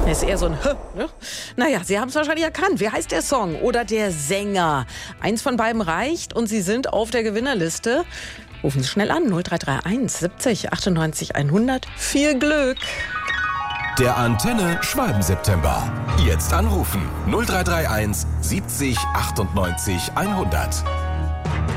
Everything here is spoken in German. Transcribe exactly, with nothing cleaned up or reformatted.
Das ist eher so ein H, ne? Naja, Sie haben es wahrscheinlich erkannt. Wie heißt der Song oder der Sänger? Eins von beiden reicht und Sie sind auf der Gewinnerliste. Rufen Sie schnell an, null drei drei eins siebzig achtundneunzig hundert. Viel Glück! Der Antenne Schwalben-September. Jetzt anrufen null drei drei eins siebzig achtundneunzig hundert.